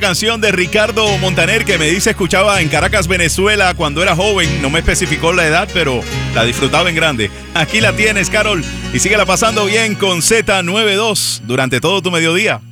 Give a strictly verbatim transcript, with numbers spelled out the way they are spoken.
Canción de Ricardo Montaner que me dice escuchaba en Caracas, Venezuela cuando era joven. No me especificó la edad, pero la disfrutaba en grande. Aquí la tienes, Carol, y síguela pasando bien con Z noventa y dos durante todo tu mediodía.